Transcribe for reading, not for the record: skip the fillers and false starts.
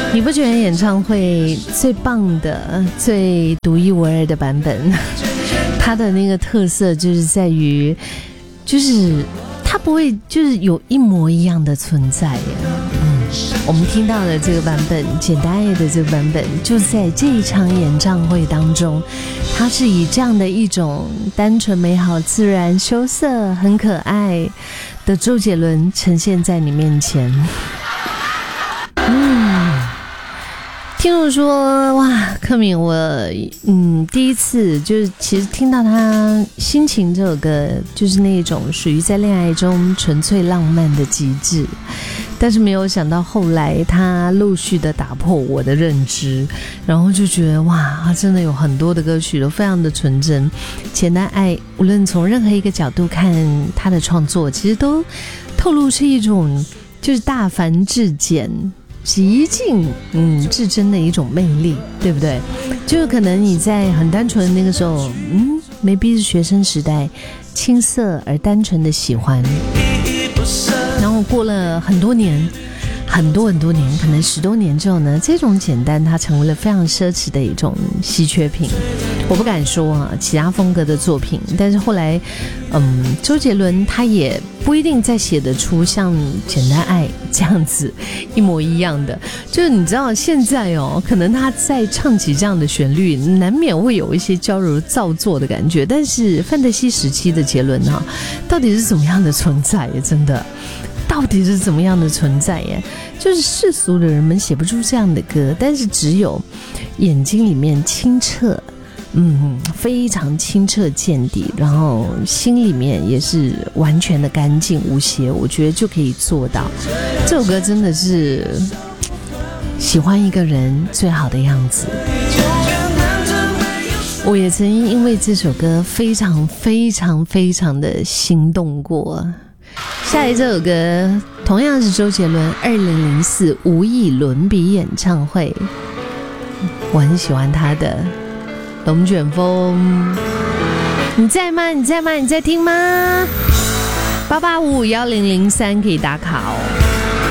你不觉得演唱会最棒的、最独一无二的版本，它的那个特色就是在于，就是它不会就是有一模一样的存在耶。我们听到的这个版本，简单爱的这个版本，就在这一场演唱会当中，它是以这样的一种单纯、美好、自然、羞涩、很可爱的周杰伦呈现在你面前。听众说，哇，克敏，我第一次就是其实听到他《心情》这首歌，就是那种属于在恋爱中纯粹浪漫的极致，但是没有想到后来他陆续的打破我的认知，然后就觉得哇，他真的有很多的歌曲都非常的纯真。简单爱，无论从任何一个角度看他的创作，其实都透露出一种就是大凡至简、极尽至真的一种魅力，对不对？就是可能你在很单纯的那个时候maybe 是学生时代，青涩而单纯的喜欢，然后过了很多年，很多年，可能10多年之后呢，这种简单它成为了非常奢侈的一种稀缺品。我不敢说啊其他风格的作品，但是后来周杰伦他也不一定再写得出像简单爱这样子一模一样的，就是你知道现在可能他在唱起这样的旋律难免会有一些娇柔造作的感觉，但是范特西时期的杰伦到底是怎么样的存在耶？真的到底是怎么样的存在耶？就是世俗的人们写不出这样的歌，但是只有眼睛里面清澈，非常清澈见底，然后心里面也是完全的干净无邪，我觉得就可以做到。这首歌真的是喜欢一个人最好的样子。我也曾经因为这首歌非常非常非常的心动过。下一这首歌同样是周杰伦2004无意伦比演唱会，我很喜欢他的龙卷风。你在吗？你在听吗？88551003可以打卡哦。